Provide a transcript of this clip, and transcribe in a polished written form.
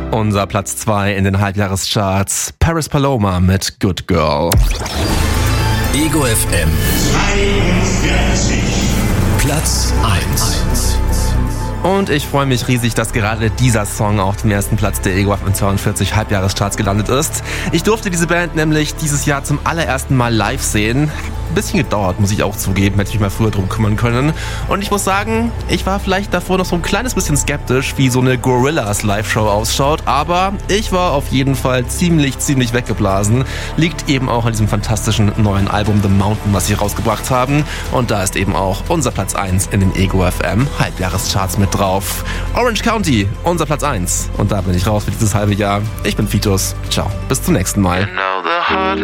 Unser Platz 2 in den Halbjahrescharts. Paris Paloma mit Good Girl. Ego FM 42. Platz 1. Und ich freue mich riesig, dass gerade dieser Song auf dem ersten Platz der Ego FM 42 Halbjahrescharts gelandet ist. Ich durfte diese Band nämlich dieses Jahr zum allerersten Mal live sehen. Ein bisschen gedauert, muss ich auch zugeben, hätte ich mich mal früher drum kümmern können. Und ich muss sagen, ich war vielleicht davor noch so ein kleines bisschen skeptisch, wie so eine Gorillaz Live-Show ausschaut, aber ich war auf jeden Fall ziemlich weggeblasen. Liegt eben auch an diesem fantastischen neuen Album The Mountain, was sie rausgebracht haben. Und da ist eben auch unser Platz 1 in den Ego FM Halbjahrescharts mit drauf. Orange County, unser Platz 1. Und da bin ich raus für dieses halbe Jahr. Ich bin Fitus. Ciao, bis zum nächsten Mal.